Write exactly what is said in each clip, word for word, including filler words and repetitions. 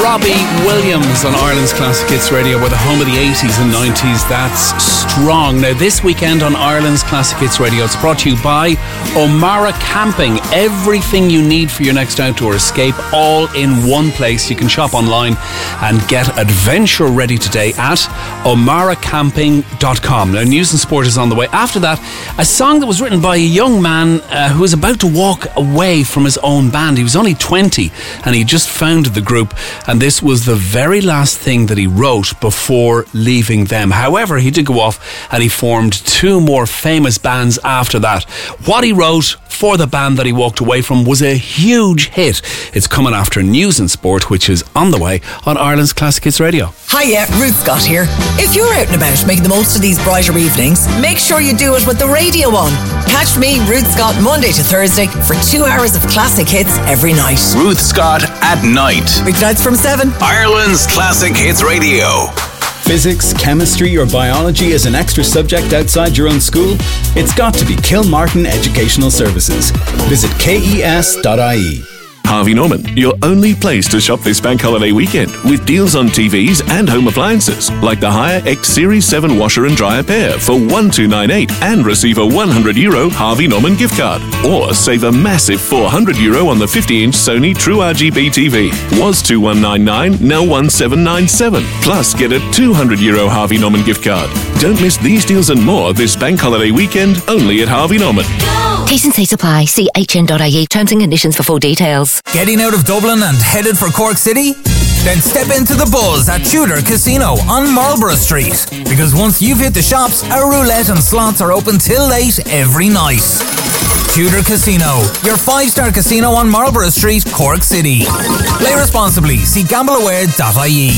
Robbie Williams on Ireland's Classic Hits Radio. We're the home of the eighties and nineties. That's strong. Now, this weekend on Ireland's Classic Hits Radio, it's brought to you by O'Mara Camping. Everything you need for your next outdoor escape, all in one place. You can shop online and get adventure ready today at omara camping dot com. Now, news and sport is on the way. After that, a song that was written by a young man uh, who was about to walk away from his own band. He was only twenty and he just founded the group, and this was the very last thing that he wrote before leaving them. However, he did go off and he formed two more famous bands after that. What he wrote for the band that he walked away from was a huge hit. It's coming after news and sport, which is on the way on Ireland's Classic Hits Radio. Hiya, Ruth Scott here. If you're out and about making the most of these brighter evenings, make sure you do it with the radio on. Catch me, Ruth Scott, Monday to Thursday for two hours of classic hits every night. Ruth Scott at night. Weeknights from seven. Ireland's Classic Hits Radio. Physics, chemistry or biology as an extra subject outside your own school? It's got to be Kilmartin Educational Services. Visit K E S dot I E. Harvey Norman, your only place to shop this bank holiday weekend, with deals on T Vs and home appliances, like the Haier X Series seven washer and dryer pair for one two nine eight and receive a one hundred euro Harvey Norman gift card. Or save a massive four hundred euro on the fifty inch Sony True R G B T V. Was two one nine nine, now one seven nine seven. Plus get a two hundred euro Harvey Norman gift card. Don't miss these deals and more this bank holiday weekend, only at Harvey Norman. T's and C's apply. See H N dot I E. Terms and conditions for full details. Getting out of Dublin and headed for Cork City? Then step into the buzz at Tudor Casino on Marlborough Street. Because once you've hit the shops, our roulette and slots are open till late every night. Tudor Casino, your five-star casino on Marlborough Street, Cork City. Play responsibly. See gamble aware dot I E.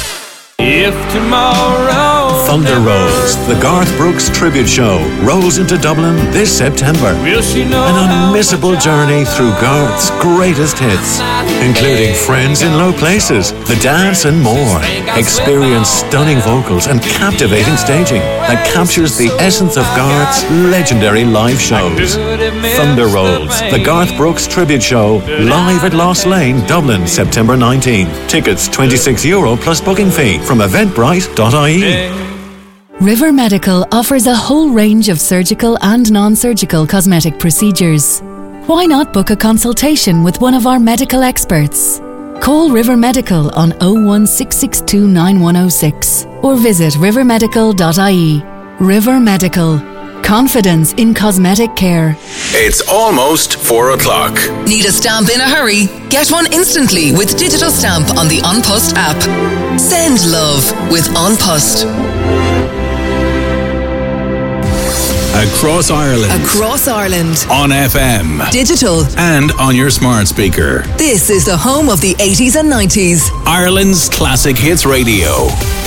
If tomorrow Thunder Rolls, the Garth Brooks tribute show, rolls into Dublin this September. Will she know An unmissable journey through Garth's greatest hits, including Friends in Low Places, The Dance and more. Experience stunning vocals and captivating staging that captures the essence of Garth's legendary live shows. Thunder Rolls, the Garth Brooks tribute show, live at Lost Lane, Dublin, September nineteenth. Tickets twenty-six euro plus booking fee from eventbrite dot I E. River Medical offers a whole range of surgical and non-surgical cosmetic procedures. Why not book a consultation with one of our medical experts? Call River Medical on oh one six six two nine one oh six or visit river medical dot I E. River Medical. Confidence in cosmetic care. It's almost four o'clock. Need a stamp in a hurry? Get one instantly with Digital Stamp on the An Post app. Send love with An Post. Across Ireland. Across Ireland. On F M. Digital. And on your smart speaker. This is the home of the eighties and nineties. Ireland's Classic Hits Radio.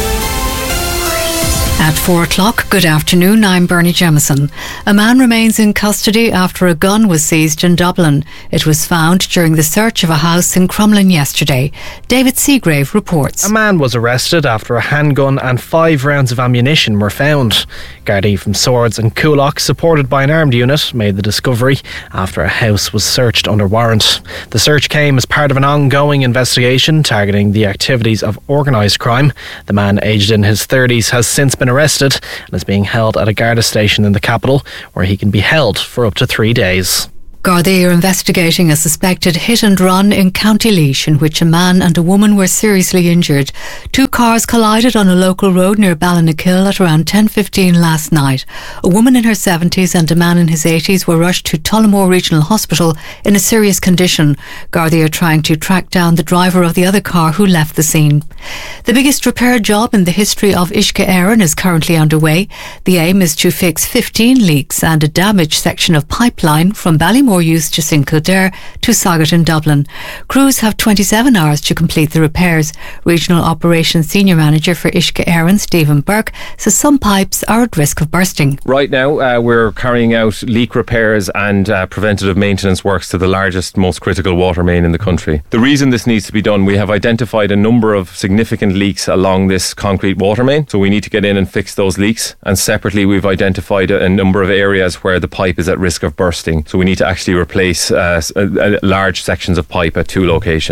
At four o'clock, good afternoon, I'm Bernie Jemison. A man remains in custody after a gun was seized in Dublin. It was found during the search of a house in Crumlin yesterday. David Seagrave reports. A man was arrested after a handgun and five rounds of ammunition were found. Gardaí from Swords and Coolock, supported by an armed unit, made the discovery after a house was searched under warrant. The search came as part of an ongoing investigation targeting the activities of organised crime. The man, aged in his thirties, has since been arrested and is being held at a Garda station in the capital, where he can be held for up to three days. Gardaí are investigating a suspected hit and run in County Laois in which a man and a woman were seriously injured. Two cars collided on a local road near Ballinacil at around ten fifteen last night. A woman in her seventies and a man in his eighties were rushed to Tullamore Regional Hospital in a serious condition. Gardaí are trying to track down the driver of the other car who left the scene. The biggest repair job in the history of Uisce Éireann is currently underway. The aim is to fix fifteen leaks and a damaged section of pipeline from Ballymore Youth to Saint Kildare to Sagat in Dublin. Crews have twenty-seven hours to complete the repairs. Regional Operations Senior Manager for Uisce Éireann, Stephen Burke, says some pipes are at risk of bursting. Right now uh, we're carrying out leak repairs and uh, preventative maintenance works to the largest, most critical water main in the country. The reason this needs to be done, we have identified a number of significant leaks along this concrete water main, so we need to get in and fix those leaks, and separately we've identified a, a number of areas where the pipe is at risk of bursting, so we need to actually replace uh, uh, large sections of pipe at two locations.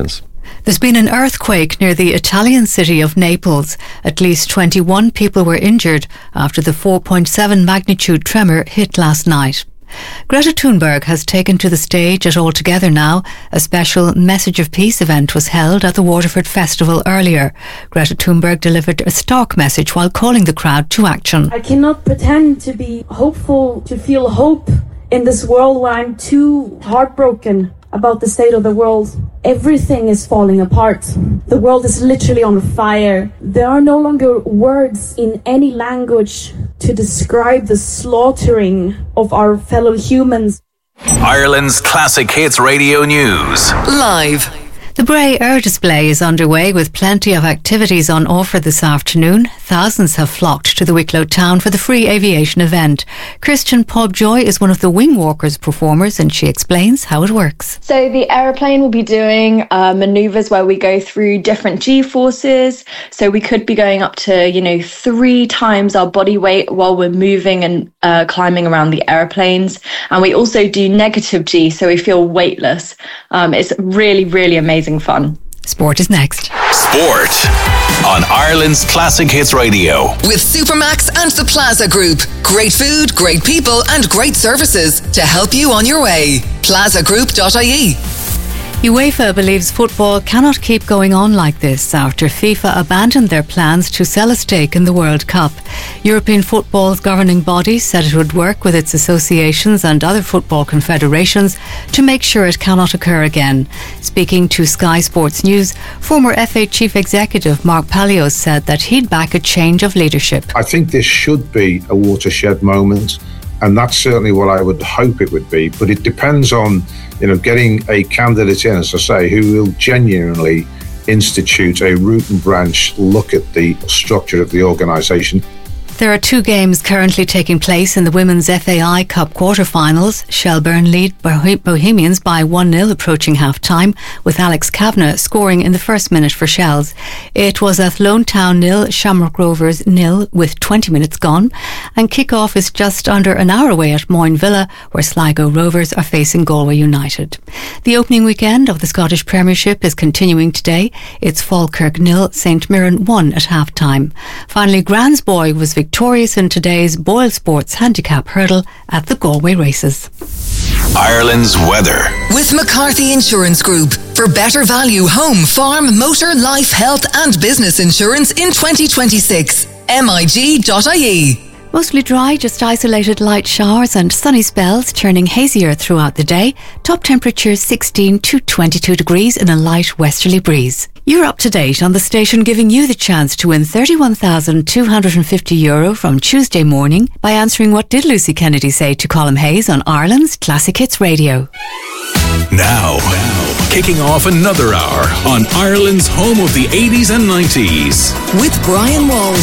There's been an earthquake near the Italian city of Naples. At least twenty-one people were injured after the four point seven magnitude tremor hit last night. Greta Thunberg has taken to the stage at All Together Now. A special Message of Peace event was held at the Waterford Festival earlier. Greta Thunberg delivered a stark message while calling the crowd to action. I cannot pretend to be hopeful, to feel hope in this world where I'm too heartbroken about the state of the world. Everything is falling apart. The world is literally on fire. There are no longer words in any language to describe the slaughtering of our fellow humans. Ireland's Classic Hits Radio News. Live. The Bray Air Display is underway with plenty of activities on offer this afternoon. Thousands have flocked to the Wicklow town for the free aviation event. Christian Pobjoy is one of the Wing Walkers performers and she explains how it works. So the aeroplane will be doing uh, manoeuvres where we go through different G-forces. So we could be going up to, you know, three times our body weight while we're moving and uh, climbing around the aeroplanes. And we also do negative G, so we feel weightless. Um, it's really, really amazing fun. Sport is next. Sport on Ireland's Classic Hits Radio. With Supermax and the Plaza Group. Great food, great people and great services to help you on your way. plaza group dot I E. UEFA believes football cannot keep going on like this after FIFA abandoned their plans to sell a stake in the World Cup. European football's governing body said it would work with its associations and other football confederations to make sure it cannot occur again. Speaking to Sky Sports News, former F A Chief Executive Mark Palios said that he'd back a change of leadership. I think this should be a watershed moment, and that's certainly what I would hope it would be, but it depends on, you know, getting a candidate in, as I say, who will genuinely institute a root and branch look at the structure of the organisation. There are two games currently taking place in the Women's F A I Cup quarter-finals. Shelburne lead Bohemians by one nil approaching half-time, with Alex Kavanagh scoring in the first minute for Shells. It was Athlone Town nil, Shamrock Rovers nil with twenty minutes gone. And kick-off is just under an hour away at Moyne Villa, where Sligo Rovers are facing Galway United. The opening weekend of the Scottish Premiership is continuing today. It's Falkirk nil, Saint Mirren one at half-time. Finally, Gransboy was victorious Victorious in today's Boyle Sports Handicap Hurdle at the Galway Races. Ireland's weather. With McCarthy Insurance Group. For better value home, farm, motor, life, health and business insurance in twenty twenty-six. M I G dot I E. Mostly dry, just isolated light showers and sunny spells, turning hazier throughout the day. Top temperatures sixteen to twenty-two degrees in a light westerly breeze. You're up to date on the station giving you the chance to win thirty-one thousand two hundred fifty euro from Tuesday morning by answering What Did Lucy Kennedy Say to Colm Hayes on Ireland's Classic Hits Radio. Now, now, kicking off another hour on Ireland's home of the eighties and nineties. With Brian Walsh.